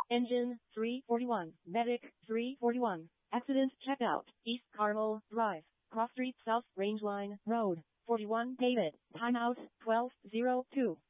Engine 341. Medic 341. Accident checked out. East Carmel Drive. Cross Street South Rangeline Road. 41 David. Timeout 12:02.